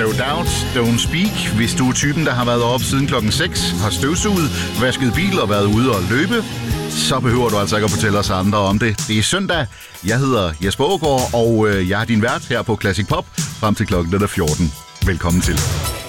No Doubt, Don't Speak. Hvis du er typen, der har været op siden klokken 6, har støvsuget, vasket bil og været ude og løbe, så behøver du altså ikke at fortælle os andre om det. Det er søndag. Jeg hedder Jesper Aagaard, og jeg er din vært her på Classic Pop frem til klokken 14. Velkommen til.